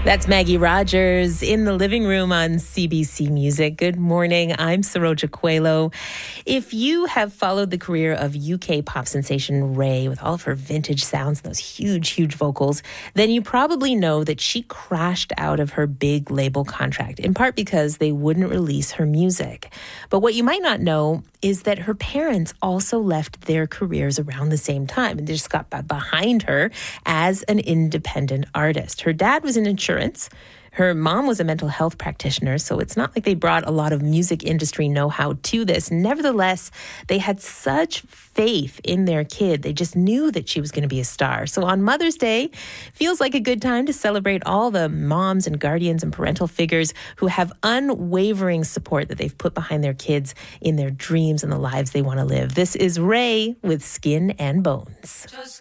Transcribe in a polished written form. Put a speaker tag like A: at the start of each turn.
A: That's Maggie Rogers in the living room on CBC Music. Good morning. I'm Saroja Coelho. If you have followed the career of UK pop sensation Ray with all of her vintage sounds and those huge, huge vocals, then you probably know that she crashed out of her big label contract, in part because they wouldn't release her music. But what you might not know is that her parents also left their careers around the same time and they just got behind her as an independent artist. Her dad was in insurance. Her mom was a mental health practitioner, so it's not like they brought a lot of music industry know-how to this. Nevertheless, they had such faith in their kid. They just knew that she was going to be a star. So on Mother's Day, feels like a good time to celebrate all the moms and guardians and parental figures who have unwavering support that they've put behind their kids in their dreams and the lives they want to live. This is Ray with Skin and Bones.